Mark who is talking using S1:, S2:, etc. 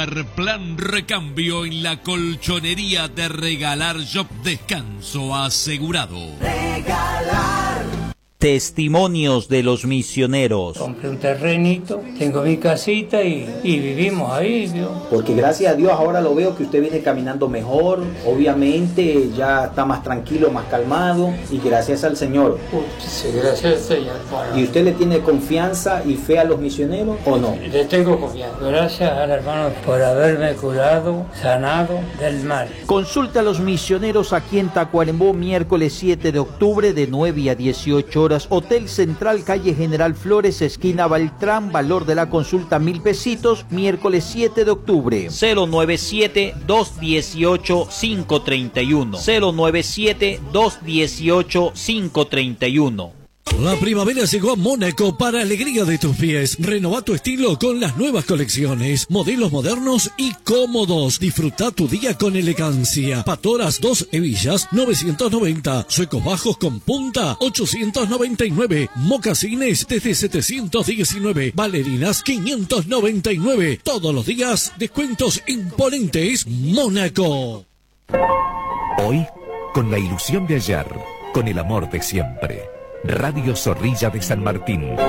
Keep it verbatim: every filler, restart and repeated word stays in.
S1: regalar plan recambio en la colchonería de Regalar Shop. Descanso asegurado.
S2: Regalar.
S3: Testimonios de los misioneros.
S4: Compré un terrenito, tengo mi casita y, y vivimos ahí, ¿no?
S3: Porque gracias a Dios ahora lo veo que usted viene caminando mejor, obviamente ya está más tranquilo, más calmado, y gracias al Señor.
S4: Sí, gracias al Señor.
S3: ¿Y usted le tiene confianza y fe a los misioneros o no?
S4: Le tengo confianza. Gracias al hermano por haberme curado, sanado del mal.
S3: Consulta a los misioneros aquí en Tacuarembó, miércoles siete de octubre de nueve a dieciocho horas. Hotel Central, calle General Flores, esquina Baltrán. Valor de la consulta mil pesitos, miércoles siete de octubre.
S5: cero nueve siete, dos uno ocho, cinco tres uno. cero nueve siete, dos uno ocho, cinco tres uno.
S6: La primavera llegó a Mónaco para alegría de tus pies. Renova tu estilo con las nuevas colecciones, modelos modernos y cómodos. Disfruta tu día con elegancia. Patoras dos hebillas, novecientos noventa. Suecos bajos con punta, ochocientos noventa y nueve. Mocasines desde setecientos diecinueve. Bailarinas, quinientos noventa y nueve. Todos los días, descuentos imponentes. Mónaco.
S7: Hoy, con la ilusión de ayer, con el amor de siempre. Radio Zorrilla de San Martín.